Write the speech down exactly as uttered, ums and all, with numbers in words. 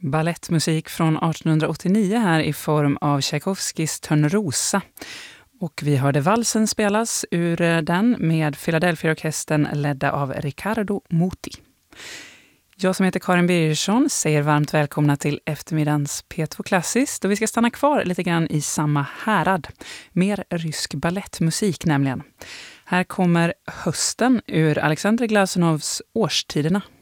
Ballettmusik från artonhundraåttionio här i form av Tchaikovskis Törnrosa. Och vi hörde valsen spelas ur den med Philadelphia-orkestern ledda av Riccardo Muti. Jag som heter Karin Birgersson säger varmt välkomna till eftermiddagens P två Klassiskt. Och vi ska stanna kvar lite grann i samma härad. Mer rysk ballettmusik nämligen. Här kommer Hösten ur Alexander Glazunovs Årstiderna.